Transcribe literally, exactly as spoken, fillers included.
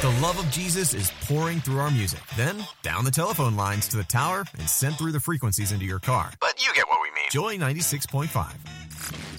The love of Jesus is pouring through our music. Then, down the telephone lines to the tower and sent through the frequencies into your car. But you get what we mean. Joy ninety-six point five.